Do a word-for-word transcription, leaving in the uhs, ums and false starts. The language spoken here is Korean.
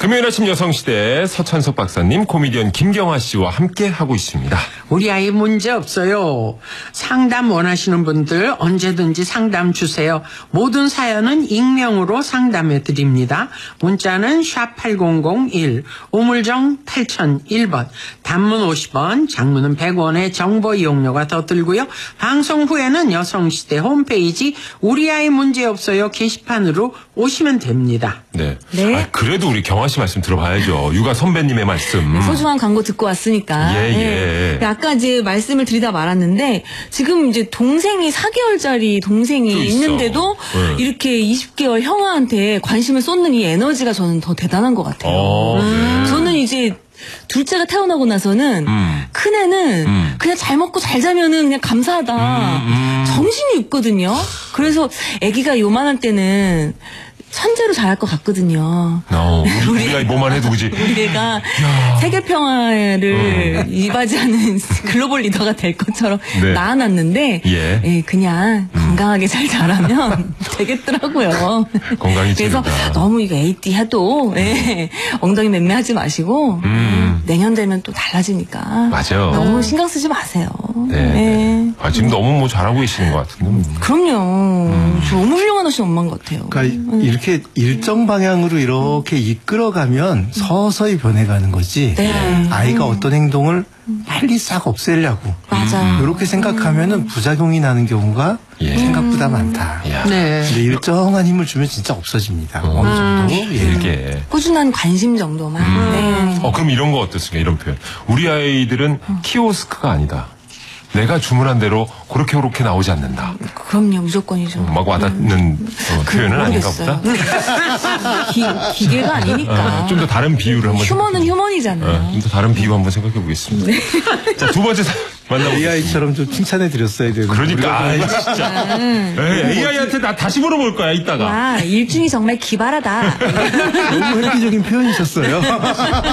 금요일 아침 여성시대 서찬석 박사님, 코미디언 김경아 씨와 함께 하고 있습니다. 우리 아이 문제 없어요. 상담 원하시는 분들 언제든지 상담 주세요. 모든 사연은 익명으로 상담해 드립니다. 문자는 샵 팔공공일, 우물정 팔공공일 번, 단문 오십 원, 장문은 백 원의 정보 이용료가 더 들고요. 방송 후에는 여성시대 홈페이지 우리 아이 문제 없어요 게시판으로 오시면 됩니다. 네. 네. 아, 그래도 우리 경아 씨 말씀 들어봐야죠. 육아 선배님의 말씀. 소중한 광고 듣고 왔으니까. 예, 예. 네. 아까 이제 말씀을 드리다 말았는데, 지금 이제 동생이 사 개월짜리 동생이 있는데도 네. 이렇게 이십 개월 형아한테 관심을 쏟는 이 에너지가 저는 더 대단한 것 같아요. 어, 네. 저는 이제 둘째가 태어나고 나서는 음. 큰애는 음. 그냥 잘 먹고 잘 자면은 그냥 감사하다. 음, 음. 정신이 없거든요. 그래서 아기가 요만할 때는 천재로 자랄 것 같거든요. 어, 우리, 우리 아이 뭐만 해도 그지. 우리 애가 세계 평화를 어. 이바지하는 글로벌 리더가 될 것처럼 네. 낳아놨는데, 예. 예, 그냥 음. 건강하게 잘 자라면 되겠더라고요. 건강이 그래서 최고다. 너무 이거 에이티 해도 예, 엉덩이 맴매하지 마시고 음. 내년 되면 또 달라지니까 맞아요. 너무 신경 쓰지 마세요. 네. 예. 네. 아, 지금 너무 뭐 잘하고 계시는 것 같은데. 그럼요. 음. 저 너무 훌륭하신 엄마인 것 같아요. 그러니까 이렇게 일정 방향으로 이렇게 이끌어가면 서서히 변해가는 거지. 네. 아이가 어떤 행동을 빨리 싹 없애려고. 맞아요. 이렇게 생각하면은 부작용이 나는 경우가 예. 생각보다 많다. 야. 네. 근데 일정한 힘을 주면 진짜 없어집니다. 어. 어느 정도. 예. 길게. 꾸준한 관심 정도만. 네. 어, 그럼 이런 거 어떻습니까? 이런 표현. 우리 아이들은 키오스크가 아니다. 내가 주문한 대로 그렇게 그렇게 나오지 않는다. 그럼요, 무조건이죠. 막 와닿는 어, 표현은 아닌가 보다. 기, 기계가 아니니까. 어, 좀 더 다른 비유를 한번. 휴먼은 휴먼이잖아요. 어, 좀 더 다른 비유 한번 생각해 보겠습니다. 자, 두 번째 만나보겠습니다. 에이아이처럼 좀 칭찬해 드렸어야 되는데. 그러니까, 아이, 진짜. 에이아이한테 나 다시 물어볼 거야, 이따가. 와, 일중이 정말 기발하다. 너무 획기적인 표현이셨어요.